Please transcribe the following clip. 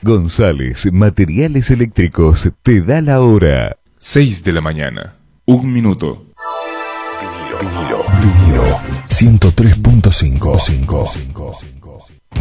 González Materiales Eléctricos te da la hora. 6 de la mañana, 1 minuto. Vinilo 103.5.